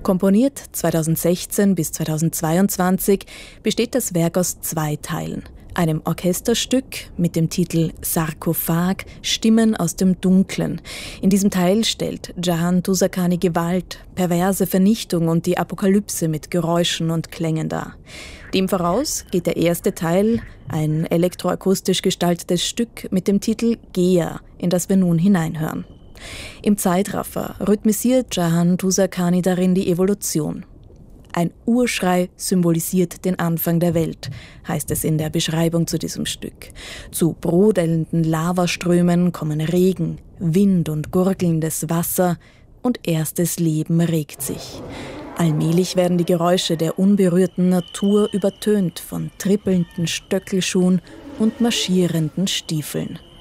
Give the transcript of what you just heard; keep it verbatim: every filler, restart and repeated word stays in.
Komponiert zweitausendsechzehn bis zweitausendzweiundzwanzig besteht das Werk aus zwei Teilen. Einem Orchesterstück mit dem Titel Sarkophag – Stimmen aus dem Dunklen. In diesem Teil stellt Cahan Tusakhani Gewalt, perverse Vernichtung und die Apokalypse mit Geräuschen und Klängen dar. Dem voraus geht der erste Teil, ein elektroakustisch gestaltetes Stück mit dem Titel Geher, in das wir nun hineinhören. Im Zeitraffer rhythmisiert Cahan Tusakhani darin die Evolution. Ein Urschrei symbolisiert den Anfang der Welt, heißt es in der Beschreibung zu diesem Stück. Zu brodelnden Lavaströmen kommen Regen, Wind und gurgelndes Wasser und erstes Leben regt sich. Allmählich werden die Geräusche der unberührten Natur übertönt von trippelnden Stöckelschuhen und marschierenden Stiefeln.